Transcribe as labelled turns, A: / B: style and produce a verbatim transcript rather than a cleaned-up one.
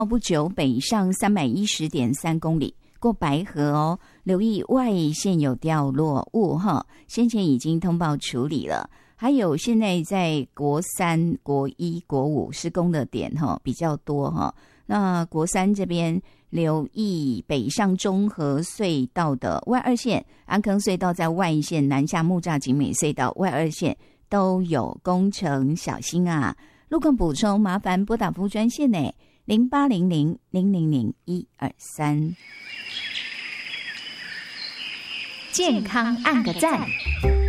A: 不久北上三百一十点三公里，过白河哦，留意外线有掉落物哈，先前已经通报处理了。还有现在在国三、国一、国五施工的点哈比较多哈。那国三这边留意北上中和隧道的外二线，安坑隧道在外线，南下木栅景美隧道外二线都有工程，小心啊！路况补充，麻烦拨打服务专线呢，零八零零零零零一二三。
B: 健康按个赞。